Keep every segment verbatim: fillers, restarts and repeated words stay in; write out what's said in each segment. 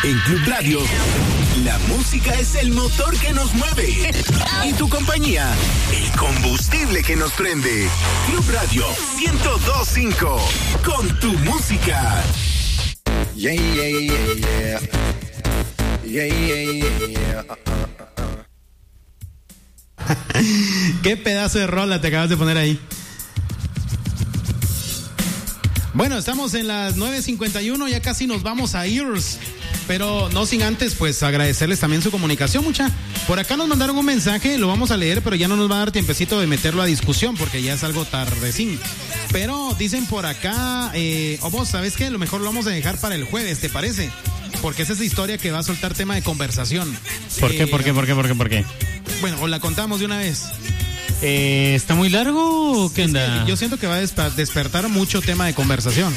En Club Radio, la música es el motor que nos mueve. Y tu compañía, el combustible que nos prende. Club Radio ciento dos punto cinco, con tu música. Yeah, yeah, yeah, yeah. Yeah, yeah, yeah, yeah. Qué pedazo de rola te acabas de poner ahí. Bueno, estamos en las nueve cincuenta y uno, ya casi nos vamos a ir, pero no sin antes pues agradecerles también su comunicación, mucha. Por acá nos mandaron un mensaje, lo vamos a leer, pero ya no nos va a dar tiempecito de meterlo a discusión porque ya es algo tardecín. Pero dicen por acá, eh, o vos, ¿sabes qué? Lo mejor lo vamos a dejar para el jueves, ¿te parece? Porque esa es la historia que va a soltar tema de conversación. ¿Por qué, eh, por qué, por qué, por qué, por qué? Bueno, o la contamos de una vez. Eh, ¿Está muy largo o qué Es onda? que yo siento que va a desper- despertar mucho tema de conversación.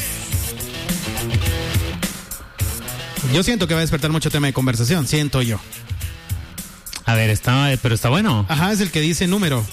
Yo siento que va a despertar mucho tema de conversación, siento yo. A ver, está, pero está bueno. Ajá, es el que dice número.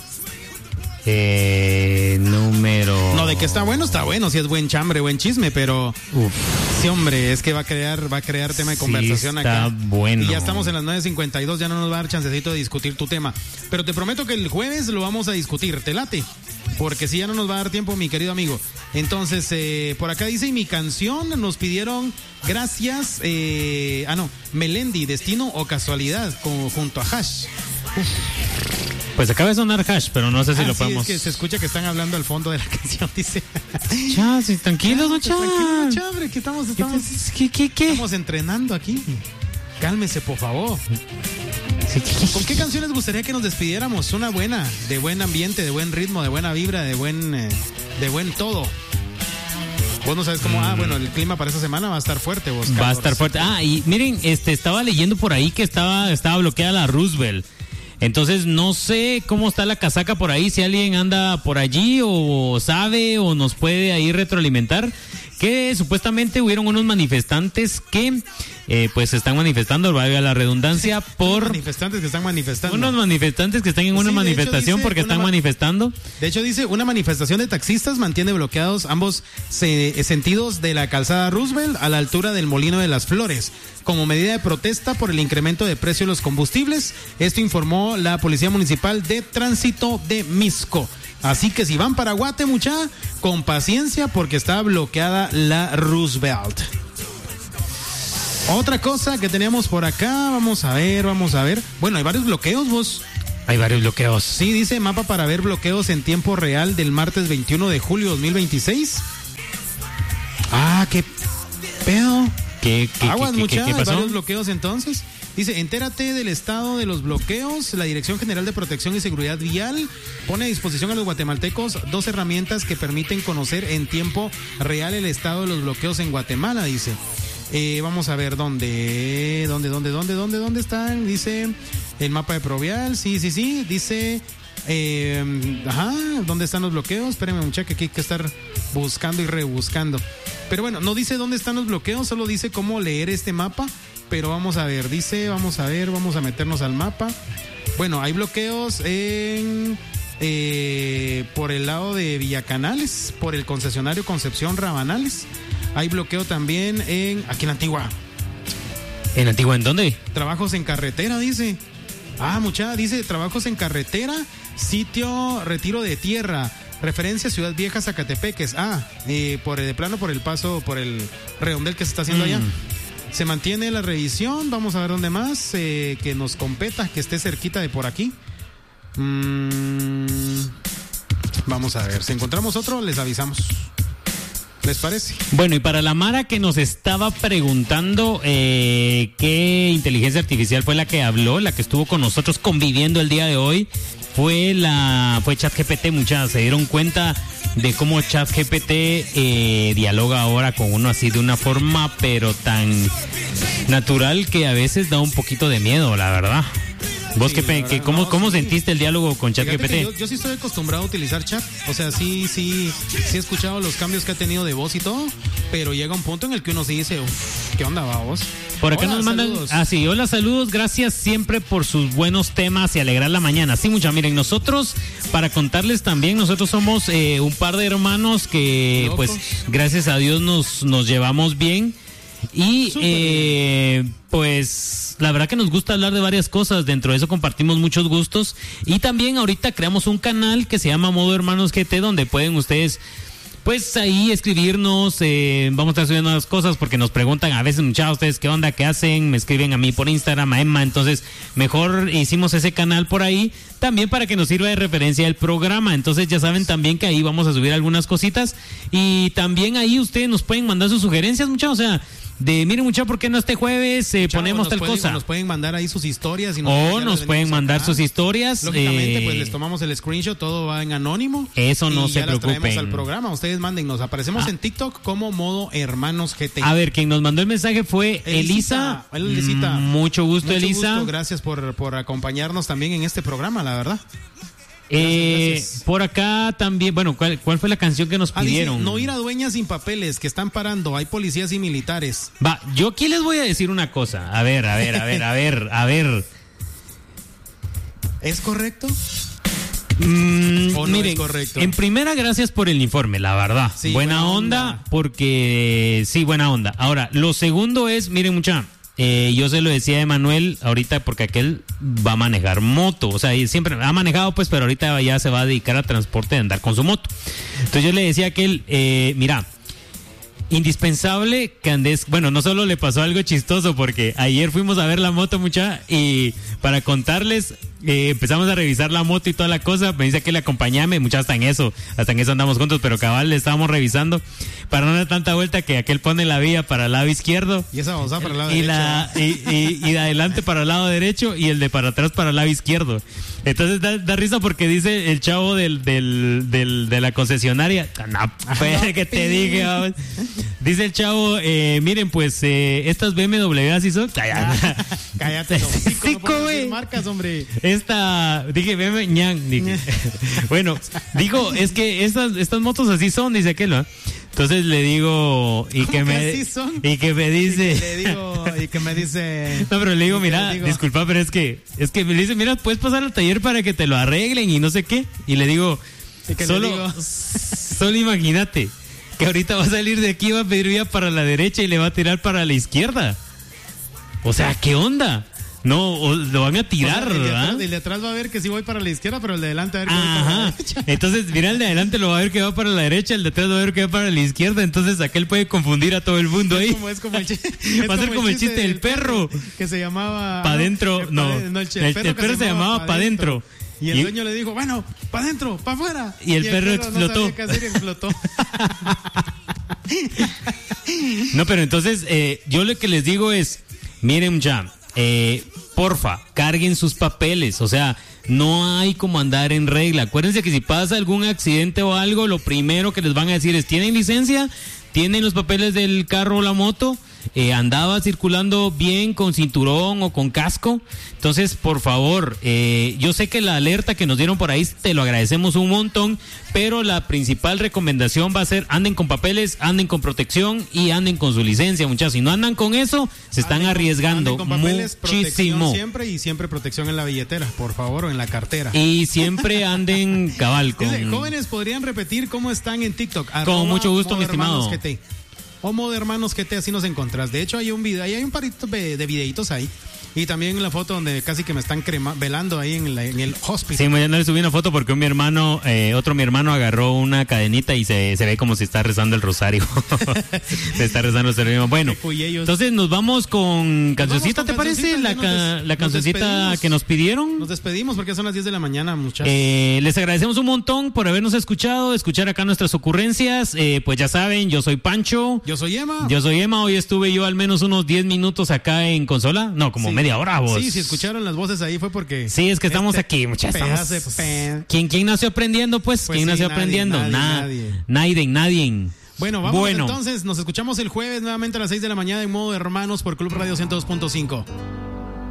Eh, número. No, de que está bueno, está bueno, si es buen chambre, buen chisme, pero Uf. sí, hombre, es que va a crear, va a crear tema de Sí, conversación está acá. bueno. Y ya estamos en las nueve cincuenta y dos, ya no nos va a dar chancecito de discutir tu tema. Pero te prometo que el jueves lo vamos a discutir, ¿te late? Porque si ya no nos va a dar tiempo, mi querido amigo. Entonces, eh, por acá dice, y mi canción nos pidieron gracias, eh, ah no, Melendi, Destino o Casualidad, con, junto a Hash. Pues acaba de sonar Hash, pero no sé si Ah, lo sí, podemos. es que se escucha que están hablando al fondo de la canción, dice. Ya, sí, tranquilo, no, Pues tranquilo, chambre, que estamos, estamos, ¿Qué, qué, qué? estamos entrenando aquí. Cálmese, por favor. ¿Con qué canciones gustaría que nos despidiéramos? Una buena, de buen ambiente, de buen ritmo, de buena vibra, de buen, eh, de buen todo. Vos no sabes cómo, mm. ah, bueno, el clima para esta semana va a estar fuerte, vos, Va a estar fuerte. Ah, y miren, este, estaba leyendo por ahí que estaba, estaba bloqueada la Roosevelt. Entonces no sé cómo está la casaca por ahí, si alguien anda por allí o sabe o nos puede ahí retroalimentar, que supuestamente hubieron unos manifestantes que eh, pues se están manifestando, valga la redundancia, por... manifestantes que están manifestando. Unos manifestantes que están en una Sí, manifestación porque están ma- manifestando. De hecho dice, una manifestación de taxistas mantiene bloqueados ambos se- sentidos de la calzada Roosevelt a la altura del Molino de las Flores, como medida de protesta por el incremento de precio de los combustibles. Esto informó la Policía Municipal de Tránsito de Misco. Así que si van para Guate, mucha, con paciencia porque está bloqueada la Roosevelt. Otra cosa que teníamos por acá, vamos a ver, vamos a ver. Bueno, hay varios bloqueos, vos. Hay varios bloqueos. Sí, dice mapa para ver bloqueos en tiempo real del martes veintiuno de julio dos mil veintiséis. Ah, qué pedo. ¿Qué, qué, Aguas, qué, qué, mucha, qué hay pasó? varios bloqueos entonces. Dice, entérate del estado de los bloqueos. La Dirección General de Protección y Seguridad Vial pone a disposición a los guatemaltecos dos herramientas que permiten conocer en tiempo real el estado de los bloqueos en Guatemala, dice. Eh, vamos a ver dónde, dónde, dónde, dónde, dónde, dónde están. Dice el mapa de Provial, sí, sí, sí. Dice, eh, ajá, ¿dónde están los bloqueos? Espérenme, muchacha, que hay que estar buscando y rebuscando. Pero bueno, no dice dónde están los bloqueos, solo dice cómo leer este mapa. Pero vamos a ver, dice, vamos a ver, vamos a meternos al mapa. Bueno, hay bloqueos en eh, por el lado de Villacanales, por el concesionario Concepción Rabanales. Hay bloqueo también en, aquí en la Antigua. ¿En la Antigua en dónde? Trabajos en carretera, dice. Ah, muchacha, dice trabajos en carretera, sitio retiro de tierra, referencia Ciudad Vieja, Zacatepeques. Ah, eh, por de plano por el paso, por el redondel que se está haciendo mm. allá. Se mantiene la revisión, vamos a ver dónde más, eh, que nos competa, que esté cerquita de por aquí. Mm, vamos a ver, si encontramos otro, les avisamos. ¿Les parece? Bueno, y para la Mara que nos estaba preguntando eh, qué inteligencia artificial fue la que habló, la que estuvo con nosotros conviviendo el día de hoy, fue la fue ChatGPT, muchachas. Se dieron cuenta de cómo ChatGPT eh, dialoga ahora con uno así de una forma, pero tan natural que a veces da un poquito de miedo, la verdad. ¿Vos sí, qué, que, cómo, no, cómo sí. sentiste el diálogo con ChatGPT? Yo, yo sí estoy acostumbrado a utilizar chat, o sea, sí, sí, sí he escuchado los cambios que ha tenido de voz y todo, pero llega un punto en el que uno sí dice, uff, ¿qué onda va vos? Por acá hola, nos mandan, saludos. ah sí, hola, saludos, gracias siempre por sus buenos temas y alegrar la mañana. Sí, mucha, miren, nosotros, para contarles también, nosotros somos eh, un par de hermanos que, Locos. pues, gracias a Dios nos, nos llevamos bien y, eh, pues la verdad que nos gusta hablar de varias cosas, dentro de eso compartimos muchos gustos y también ahorita creamos un canal que se llama Modo Hermanos G T, donde pueden ustedes pues ahí escribirnos, eh, vamos a estar subiendo las cosas porque nos preguntan a veces, muchachos, ustedes qué onda, qué hacen, me escriben a mí por Instagram, a Emma, entonces mejor hicimos ese canal por ahí, también para que nos sirva de referencia el programa, entonces ya saben también que ahí vamos a subir algunas cositas y también ahí ustedes nos pueden mandar sus sugerencias, muchachos, o sea, de miren muchachos, ¿por qué no este jueves eh, Chavo, ponemos tal pueden, cosa? Nos pueden mandar ahí sus historias. Y o nos pueden mandar acá. sus historias. Lógicamente, eh, pues les tomamos el screenshot, todo va en anónimo. Eso no y se ya las preocupen. traemos al programa, ustedes mándennos. Aparecemos ah. en TikTok como Modo Hermanos G T. A ver, quien nos mandó el mensaje fue Elisa. Elisa. Mm, mucho gusto, mucho Elisa. Gusto, gracias por, por acompañarnos también en este programa, la verdad. Gracias, eh, gracias. Por acá también, bueno, ¿cuál, ¿cuál fue la canción que nos ah, pidieron? Dice, no ir a dueñas sin papeles, que están parando, hay policías y militares. Va, yo aquí les voy a decir una cosa. A ver, a ver, a ver, a ver, a ver. ¿Es correcto? Mm, ¿O no miren, es correcto? En primera, gracias por el informe, la verdad. Sí, buena, buena onda, onda, porque sí, buena onda. Ahora, lo segundo es, miren mucha, eh, yo se lo decía a Emanuel ahorita porque aquel va a manejar moto, o sea, y siempre ha manejado pues, pero ahorita ya se va a dedicar a transporte de andar con su moto. Entonces yo le decía a aquel, eh, mira, indispensable que andes, bueno, no solo le pasó algo chistoso porque ayer fuimos a ver la moto mucha y para contarles eh, empezamos a revisar la moto y toda la cosa, me dice que le acompañame, mucha hasta en eso, hasta en eso andamos juntos, pero cabal le estábamos revisando para no dar tanta vuelta que aquel pone la vía para el lado izquierdo y esa vamos a para el lado y derecho la y, y, y de adelante para el lado derecho y el de para atrás para el lado izquierdo. Entonces da, da risa porque dice el chavo del, del, del de la concesionaria, no, pues, que te dije, vamos. Dice el chavo, eh, miren, pues eh, estas B M W así son. Cállate, cállate, no, sí, no puedo decir marcas, hombre. Esta, dije, B M W, ñan, dije. Bueno, dijo, es que estas, estas motos así son, dice aquel, ¿no? Entonces le digo, y que, que me así son? y que me dice, y que le digo, y que me dice, no, pero le digo, mira, digo, disculpa, pero es que, es que me dice, mira, puedes pasar al taller para que te lo arreglen y no sé qué. Y le digo, que solo, le digo? solo imagínate que ahorita va a salir de aquí, va a pedir vía para la derecha y le va a tirar para la izquierda. O sea, ¿qué onda? No, o lo van a tirar, o sea, el de ¿verdad? atrás, el de atrás va a ver que sí voy para la izquierda, pero el de adelante a ver que voy para la Ajá. derecha. Entonces, mira, el de adelante lo va a ver que va para la derecha, el de atrás va a ver que va para la izquierda. Entonces, aquel puede confundir a todo el mundo ahí. Es como, es como el chiste, va a ser como el chiste del perro. Que se llamaba. Pa' dentro, no. El, no, el, el, el perro, perro se llamaba Pa' dentro. Y el y, dueño le dijo, bueno, pa' dentro, pa' afuera. Y el, y el perro, perro explotó. No sabía qué hacer y explotó. No, pero entonces, eh, yo lo que les digo es, miren ya, eh, porfa, carguen sus papeles, o sea, no hay como andar en regla. Acuérdense que si pasa algún accidente o algo, lo primero que les van a decir es, ¿tienen licencia? ¿Tienen los papeles del carro o la moto? Eh, andaba circulando bien con cinturón o con casco. Entonces, por favor, eh, yo sé que la alerta que nos dieron por ahí te lo agradecemos un montón, pero la principal recomendación va a ser anden con papeles, anden con protección y anden con su licencia, muchachos. Si no andan con eso, se están anden arriesgando con, anden con papeles, muchísimo. Siempre y siempre protección en la billetera, por favor, o en la cartera. Y siempre anden cabal con... Dice, jóvenes, ¿podrían repetir cómo están en TikTok? Con mucho gusto, mi estimado. G T. O Modo Hermanos G T, así nos encontrás. De hecho, hay un video, hay un parito de, de videitos ahí. Y también la foto donde casi que me están crema, velando ahí en, la, en el hospital. Sí, ya no le subí una foto porque un mi hermano, eh, otro mi hermano agarró una cadenita y se, se ve como si está rezando el rosario. Se está rezando el rosario. Bueno, entonces nos vamos con cancioncita, ¿te parece? La, ca, la cancioncita que nos pidieron. Nos despedimos porque son las diez de la mañana, muchachos. Eh, les agradecemos un montón por habernos escuchado, escuchar acá nuestras ocurrencias. Eh, pues ya saben, yo soy Pancho. Yo soy Emma. Yo soy Emma. Hoy estuve yo al menos unos diez minutos acá en consola. No, como sí. media hora, vos. Sí, si escucharon las voces ahí fue porque... Sí, es que estamos este aquí, muchachos. Estamos... ¿Quién, ¿Quién nació aprendiendo, pues? pues ¿Quién sí, nació nadie, aprendiendo? Nadie, Nah, nadie. Nadie, nadie. Bueno, vamos bueno. entonces. Nos escuchamos el jueves nuevamente a las seis de la mañana en Modo Hermanos por Club Radio ciento dos punto cinco.